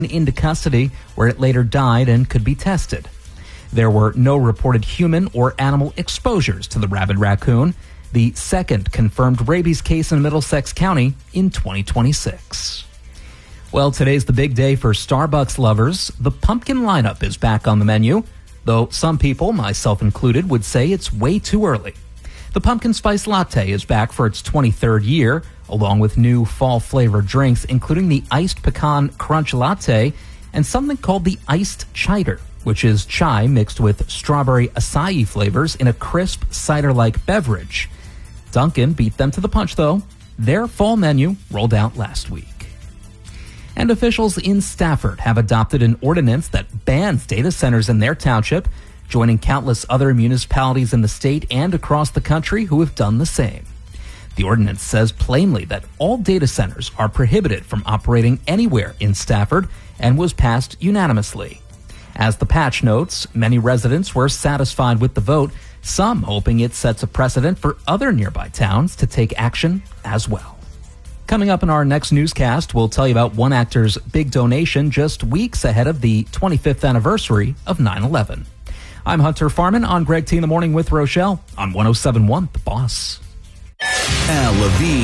into custody, where it later died and could be tested. There were no reported human or animal exposures to the rabid raccoon, the second confirmed rabies case in Middlesex County in 2026. Well, today's the big day for Starbucks lovers. The pumpkin lineup is back on the menu, though some people, myself included, would say it's way too early. The pumpkin spice latte is back for its 23rd year, along with new fall-flavored drinks, including the iced pecan crunch latte and something called the iced cider, which is chai mixed with strawberry acai flavors in a crisp cider-like beverage. Dunkin' beat them to the punch, though. Their fall menu rolled out last week. And officials in Stafford have adopted an ordinance that bans data centers in their township, joining countless other municipalities in the state and across the country who have done the same. The ordinance says plainly that all data centers are prohibited from operating anywhere in Stafford and was passed unanimously. As the patch notes, many residents were satisfied with the vote, some hoping it sets a precedent for other nearby towns to take action as well. Coming up in our next newscast, we'll tell you about one actor's big donation just weeks ahead of the 25th anniversary of 9/11. I'm Hunter Farman on Greg T in the Morning with Rochelle on 107.1 The Boss. Al Levine.